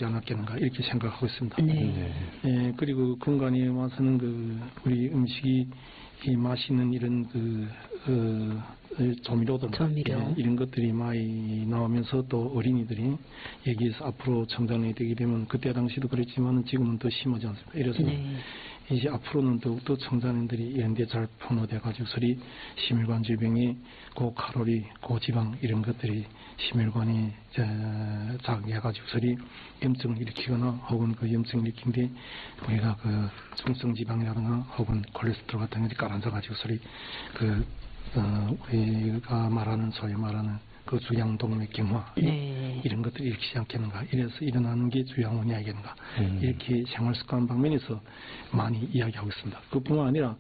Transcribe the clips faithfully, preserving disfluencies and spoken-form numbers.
하지 않았겠는가 이렇게 생각하고 있습니다. 네. 예, 그리고 건강에 와서는 그 우리 음식이 이 맛있는 이런 그 어, 조미료들 조미료. 예, 이런 것들이 많이 나오면서 또 어린이들이 여기에서 앞으로成長이 되게 되면 그때 당시도 그랬지만 지금은 더 심하지 않습니까? 이래서 네. 이제 앞으로는 더욱더 청소년들이 이런 데 잘 포함돼 가지고 서리 심혈관 질병이 고칼로리, 고지방 이런 것들이 심혈관이 작게 해가지고 서리 염증을 일으키거나 혹은 그 염증을 일으킨 뒤 우리가 그 중성지방이라든가 혹은 콜레스테롤 같은 것이 깔아앉아가지고 서리 그 어, 우리가 말하는 소위 말하는 그 주양동맥경화 네. 이런 것들이 일으키지 않겠는가 이래서 일어나는 게 주양원이 아니겠는가 음. 이렇게 생활습관 방면에서 많이 이야기하고 있습니다. 그뿐만 아니라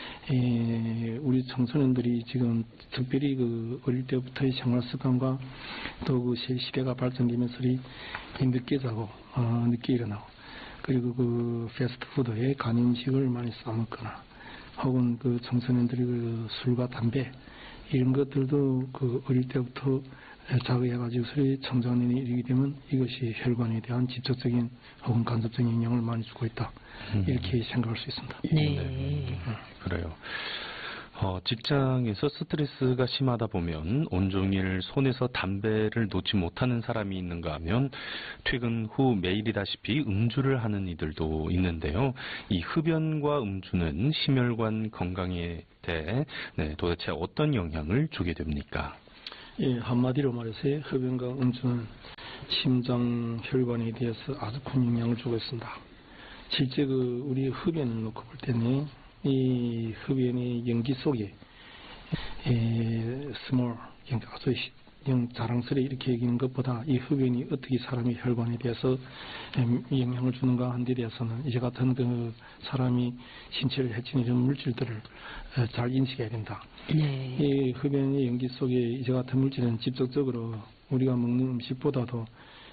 에, 우리 청소년들이 지금 특별히 그 어릴 때부터의 생활습관과 또 그 시대가 발전되면서 늦게 자고 어, 늦게 일어나고 그리고 그 패스트푸드에 간음식을 많이 싸먹거나 혹은 그 청소년들이 그 술과 담배 이런 것들도 그 어릴 때부터 자극해가지고 서리 청소년이 이르게 되면 이것이 혈관에 대한 직접적인 혹은 간접적인 영향을 많이 주고 있다. 음. 이렇게 생각할 수 있습니다. 네. 네. 그래요. 어, 직장에서 스트레스가 심하다 보면 온종일 손에서 담배를 놓지 못하는 사람이 있는가 하면 퇴근 후 매일이다시피 음주를 하는 이들도 있는데요. 이 흡연과 음주는 심혈관 건강에 대해 네, 도대체 어떤 영향을 주게 됩니까? 예, 한마디로 말해서 흡연과 음주는 심장 혈관에 대해서 아주 큰 영향을 주고 있습니다. 실제 그 우리 흡연을 놓고 볼 때는 이 흡연의 연기 속에 에, 스몰, 그러니까 아주 영 자랑스레 이렇게 여기는 것보다 이 흡연이 어떻게 사람의 혈관에 대해서 영향을 주는가 한 데 대해서는 이제 같은 그 사람이 신체를 해치는 이런 물질들을 잘 인식해야 된다. 네. 이 흡연의 연기 속에 이제 같은 물질은 직접적으로 우리가 먹는 음식보다도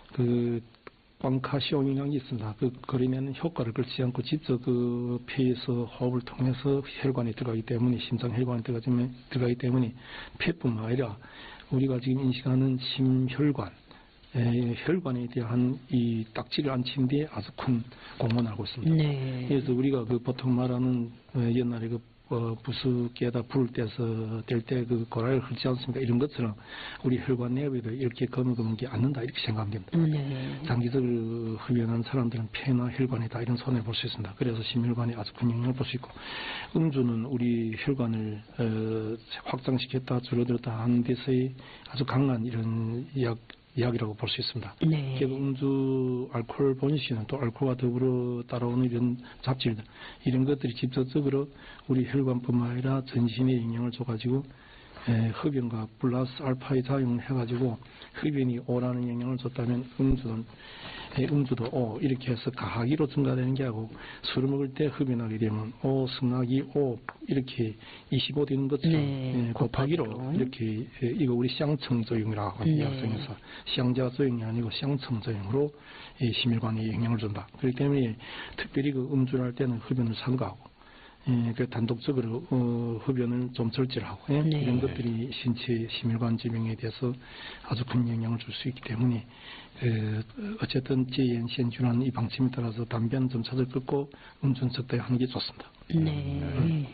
그 광카시온이라는 게 있습니다. 그 거리면 효과를 걸지 않고 직접 그 폐에서 호흡을 통해서 혈관에 들어가기 때문에 심장 혈관에 들어가기, 들어가기 때문에 폐뿐만 아니라 우리가 지금 인식하는 심혈관 에, 혈관에 대한 이 딱지를 앉힌 데 아주 큰 공헌을 하고 있습니다. 네. 그래서 우리가 그 보통 말하는 어, 옛날에 그 어, 부스께다 불을 떼서 뗄 때 그 고라를 흘지 않습니까? 이런 것처럼 우리 혈관 내부에도 이렇게 거머거는 게 않는다 이렇게 생각하면 됩니다. 네. 장기적으로 흡연한 사람들은 폐나 혈관에 다 이런 손해를 볼 수 있습니다. 그래서 심혈관에 아주 큰 영향을 볼 수 있고 음주는 우리 혈관을 어, 확장시켰다 줄어들었다 하는 데서의 아주 강한 이런 약 이야기라고 볼 수 있습니다. 네. 음주 알코올 본시는 또 알코올과 더불어 따라오는 이런 잡질들 이런 것들이 직접적으로 우리 혈관뿐만 아니라 전신에 영향을 줘가지고 에, 흡연과 플러스 알파의 작용을 해가지고 흡연이 오라는 영향을 줬다면 음주는 에, 음주도 오 이렇게 해서 가하기로 증가되는 게 아니고 술을 먹을 때 흡연하게 되면 오 승하기 오 이렇게 이십오 되는 것처럼 네, 에, 곱하기로 곱하기로. 이렇게 에, 이거 우리 쌍청作用이라고 하는 네. 약성에서 쌍자作용이 아니고 쌍청作用으로 이 심혈관에 영향을 준다. 그렇기 때문에 특별히 그 음주를 할 때는 흡연을 삼가하고 예, 그 단독적으로 어, 흡연을 좀 절제를 하고 예? 네. 이런 것들이 신체 심혈관 질병에 대해서 아주 큰 영향을 줄 수 있기 때문에 그, 어쨌든 제연시엔주라는 이 방침에 따라서 담배는 점차를 끊고 음주는 적당히 하는 게 좋습니다. 네. 네.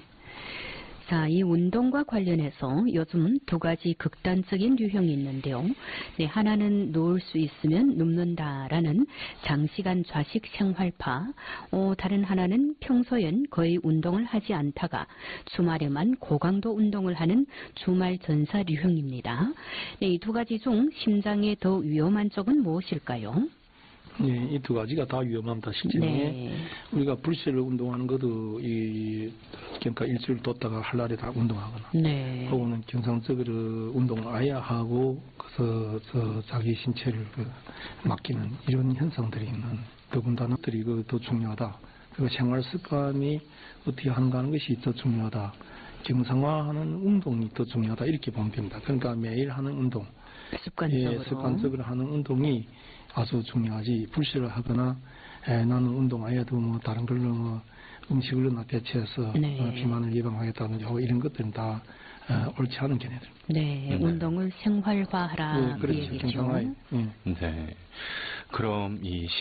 자, 이 운동과 관련해서 요즘 두 가지 극단적인 유형이 있는데요. 네, 하나는 누울 수 있으면 눕는다라는 장시간 좌식 생활파, 어, 다른 하나는 평소엔 거의 운동을 하지 않다가 주말에만 고강도 운동을 하는 주말 전사 유형입니다. 네, 이 두 가지 중 심장에 더 위험한 쪽은 무엇일까요? 네, 이 두 가지가 다 위험합니다. 실제로 네. 우리가 불세를 운동하는 것도 이 그러니까 일주일 뒀다가 할 날에 다 운동하거나 네. 혹은 정상적으로 운동을 아예 하고 그래서 저 자기 신체를 그 맡기는 이런 현상들이 있는 더군다나들이 그 더 중요하다. 그 생활 습관이 어떻게 하는가 하는 것이 더 중요하다. 정상화하는 운동이 더 중요하다. 이렇게 보면 됩니다. 그러니까 매일 하는 운동, 습관적으로, 예, 습관적으로 하는 운동이 아주 중요하지. 불세를 하거나 에, 나는 운동 안 해도 뭐 다른 걸로 뭐 음식으로 대체해서 네. 어, 비만을 예방하겠다든지 하고 이런 것들은 다 어, 옳지 않은 견해들. 네, 네. 운동을 생활화하라. 예, 그 그렇죠. 얘기죠. 정상화에. 예. 네. 그럼 이